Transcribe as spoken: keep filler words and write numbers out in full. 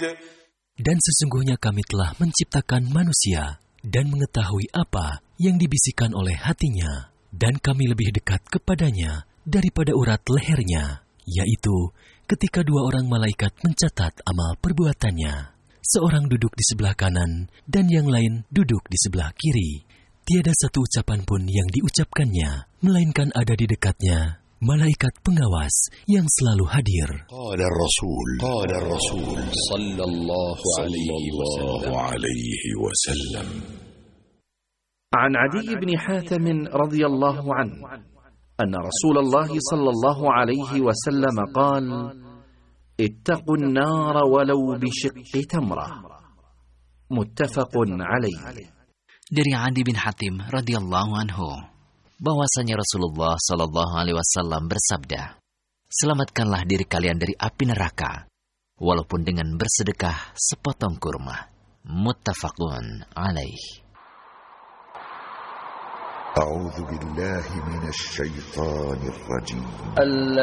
Dan sesungguhnya kami telah menciptakan manusia dan mengetahui apa yang dibisikkan oleh hatinya, dan kami lebih dekat kepadanya daripada urat lehernya, yaitu ketika dua orang malaikat mencatat amal perbuatannya. Seorang duduk di sebelah kanan dan yang lain duduk di sebelah kiri. Tiada satu ucapan pun yang diucapkannya, melainkan ada di dekatnya malaikat pengawas yang selalu hadir. Qala Rasul, qala Rasul sallallahu alaihi wasallam. عن عدي بن حاتم رضي الله عنه أن رسول الله صلى الله عليه وسلم قال: اتقوا النار ولو بشق تمرة. متفق عليه. Dari Adi bin Hatim radhiyallahu anhu, bahwasanya Rasulullah sallallahu alaihi wasallam bersabda, selamatkanlah diri kalian dari api neraka, walaupun dengan bersedekah sepotong kurma. Muttafaqun alaih. A'udzu billahi minasy syaithanir rajim.